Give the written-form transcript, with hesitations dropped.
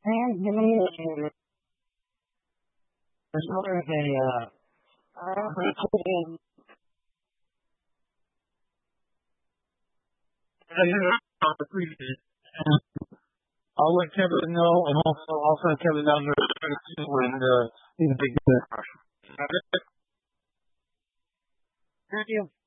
And there's another I'll let Kevin know, and also I'll send Kevin down there when he's a big. Thank you.